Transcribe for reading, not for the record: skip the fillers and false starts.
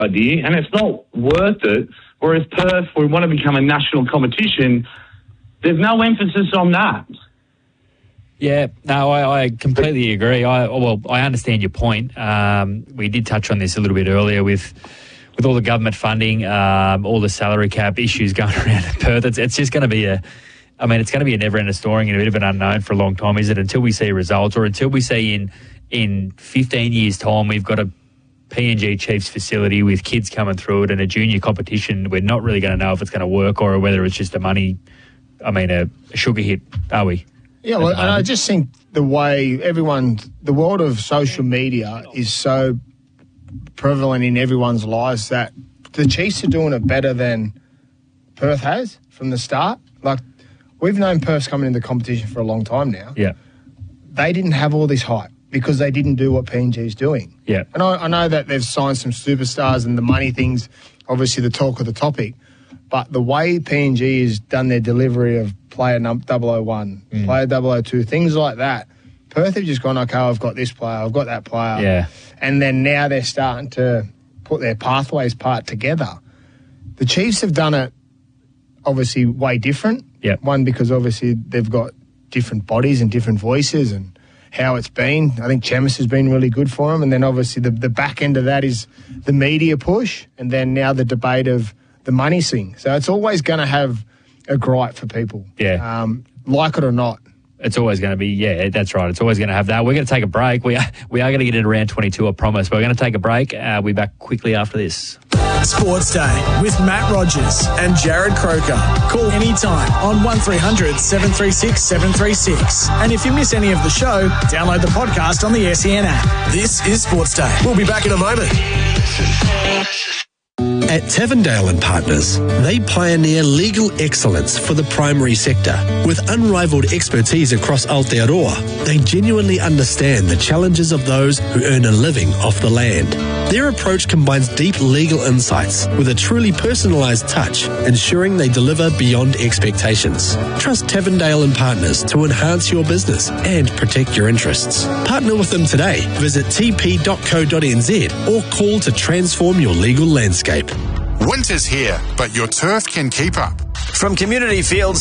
idea, and it's not worth it. Whereas Perth, we want to become a national competition. There's no emphasis on that. Yeah, no, I completely agree. I understand your point. We did touch on this a little bit earlier with all the government funding, all the salary cap issues going around in Perth. It's just going to be it's going to be a never-ending story and a bit of an unknown for a long time, is it? Until we see results, or until we see in 15 years' time we've got a PNG Chiefs facility with kids coming through it and a junior competition. We're not really going to know if it's going to work or whether it's just a sugar hit, are we? Yeah, well, and I just think the way the world of social media is so prevalent in everyone's lives that the Chiefs are doing it better than Perth has from the start. Like, we've known Perth's coming into the competition for a long time now. Yeah. They didn't have all this hype because they didn't do what PNG's doing. Yeah. And I know that they've signed some superstars and the money thing's obviously the talk of the topic, but the way PNG has done their delivery of player 001, player 002, things like that, Perth have just gone, okay, I've got this player, I've got that player. Yeah. And then now they're starting to put their pathways part together. The Chiefs have done it obviously way different. Yeah. One, because obviously they've got different bodies and different voices and how it's been. I think Chemis has been really good for them. And then obviously the back end of that is the media push and then now the debate of the money thing. So it's always going to have a gripe for people. Yeah. Like it or not. It's always going to be, yeah, that's right. It's always going to have that. We're going to take a break. We are going to get into round 22, I promise. But we're going to take a break. We'll be back quickly after this. Sports Day with Matt Rogers and Jared Croker. Call anytime on 1300 736 736. And if you miss any of the show, download the podcast on the SEN app. This is Sports Day. We'll be back in a moment. At Tevendale and Partners, they pioneer legal excellence for the primary sector. With unrivaled expertise across Aotearoa, they genuinely understand the challenges of those who earn a living off the land. Their approach combines deep legal insights with a truly personalised touch, ensuring they deliver beyond expectations. Trust Tevendale and Partners to enhance your business and protect your interests. Partner with them today. Visit tp.co.nz or call to transform your legal landscape. Winter's here, but your turf can keep up. From Community Fields